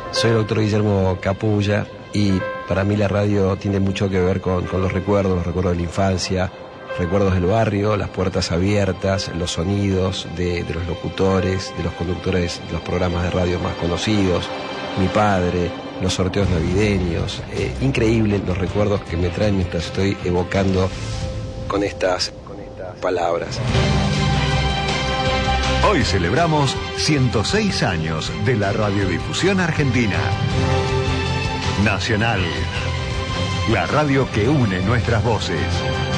Soy el doctor Guillermo Capulla y para mí la radio tiene mucho que ver con los recuerdos de la infancia, recuerdos del barrio, las puertas abiertas, los sonidos de los locutores, de los conductores de los programas de radio más conocidos, mi padre, los sorteos navideños. Increíble los recuerdos que me traen mientras estoy evocando con estas palabras. Hoy celebramos 106 años de la radiodifusión argentina. Nacional, la radio que une nuestras voces.